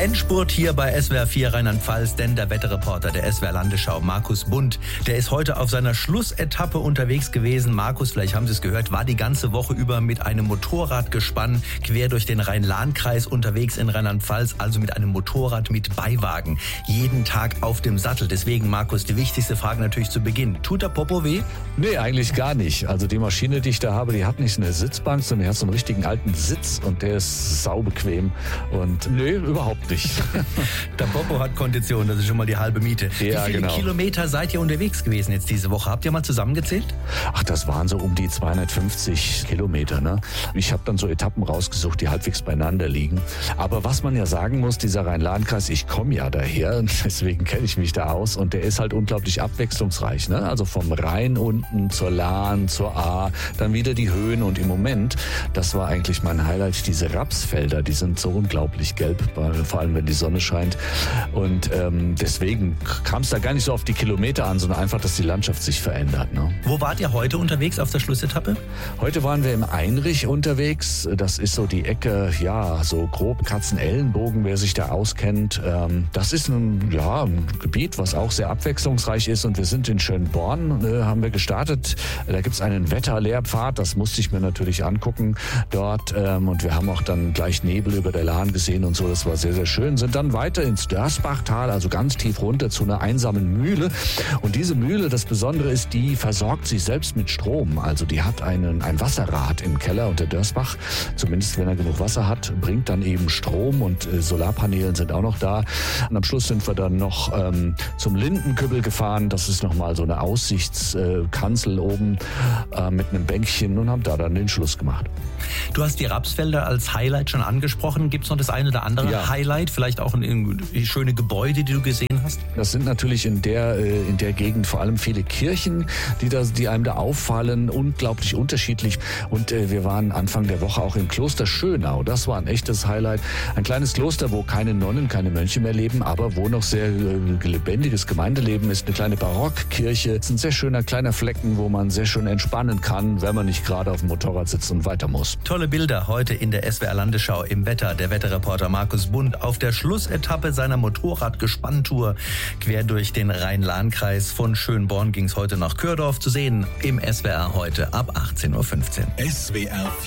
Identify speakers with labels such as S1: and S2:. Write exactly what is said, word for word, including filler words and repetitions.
S1: Endspurt hier bei S W R vier Rheinland-Pfalz, denn der Wetterreporter der S W R Landesschau, Markus Bundt, der ist heute auf seiner Schlussetappe unterwegs gewesen. Markus, vielleicht haben Sie es gehört, war die ganze Woche über mit einem Motorradgespann quer durch den Rhein-Lahn-Kreis unterwegs in Rheinland-Pfalz, also mit einem Motorrad mit Beiwagen. Jeden Tag auf dem Sattel. Deswegen, Markus, die wichtigste Frage natürlich zu Beginn. Tut der Popo weh?
S2: Nee, eigentlich gar nicht. Also die Maschine, die ich da habe, die hat nicht eine Sitzbank, sondern die hat so einen richtigen alten Sitz und der ist saubequem. Und nee, überhaupt nicht.
S1: Der Popo hat Kondition, das ist schon mal die halbe Miete.
S2: Ja,
S1: Wie viele
S2: genau.
S1: Kilometer seid ihr unterwegs gewesen jetzt diese Woche? Habt ihr mal zusammengezählt?
S2: Ach, das waren so um die zweihundertfünfzig Kilometer. Ne? Ich habe dann so Etappen rausgesucht, die halbwegs beieinander liegen. Aber was man ja sagen muss, dieser Rhein-Lahn-Kreis, ich komme ja daher und deswegen kenne ich mich da aus. Und der ist halt unglaublich abwechslungsreich. Ne? Also vom Rhein unten zur Lahn, zur Ahr, dann wieder die Höhen. Und im Moment, das war eigentlich mein Highlight, diese Rapsfelder, die sind so unglaublich gelb, vor allem wenn die Sonne scheint. Und ähm, deswegen kam es da gar nicht so auf die Kilometer an, sondern einfach, dass die Landschaft sich verändert. Ne?
S1: Wo wart ihr heute unterwegs auf der Schlussetappe?
S2: Heute waren wir im Einrich unterwegs. Das ist so die Ecke, ja, so grob Katzenellenbogen, wer sich da auskennt. Ähm, das ist ein, ja, ein Gebiet, was auch sehr abwechslungsreich ist. Und wir sind in Schönborn, äh, haben wir gestartet. Da gibt's einen Wetterlehrpfad, das musste ich mir natürlich angucken dort. Ähm, und wir haben auch dann gleich Nebel über der Lahn gesehen und so. Das war sehr, sehr schön. Sind dann weiter ins Dörsbachtal, also ganz tief runter zu einer einsamen Mühle. Und diese Mühle, das Besondere ist, die versorgt sich selbst mit Strom. Also die hat einen, ein Wasserrad im Keller und der Dörsbach, zumindest wenn er genug Wasser hat, bringt dann eben Strom und äh, Solarpaneelen sind auch noch da. Und am Schluss sind wir dann noch ähm, zum Lindenküppel gefahren. Das ist nochmal so eine Aussichtskanzel äh, oben äh, mit einem Bänkchen und haben da dann den Schluss gemacht.
S1: Du hast die Rapsfelder als Highlight schon angesprochen. Gibt es noch das eine oder andere
S2: Ja.
S1: Highlight? Vielleicht auch ein, ein, schöne Gebäude, die du gesehen hast?
S2: Das sind natürlich in der, äh, in der Gegend vor allem viele Kirchen, die, da, die einem da auffallen, unglaublich unterschiedlich. Und äh, wir waren Anfang der Woche auch im Kloster Schönau. Das war ein echtes Highlight. Ein kleines Kloster, wo keine Nonnen, keine Mönche mehr leben, aber wo noch sehr äh, lebendiges Gemeindeleben ist. Eine kleine Barockkirche. Es ist ein sehr schöner kleiner Flecken, wo man sehr schön entspannen kann, wenn man nicht gerade auf dem Motorrad sitzt und weiter muss.
S1: Tolle Bilder heute in der S W R Landesschau im Wetter. Der Wetterreporter Markus Bundt auf der Schlussetappe seiner Motorradgespanntour quer durch den Rhein-Lahn-Kreis. Von Schönborn ging es heute nach Kördorf, zu sehen im S W R heute ab achtzehn Uhr fünfzehn.
S3: S W R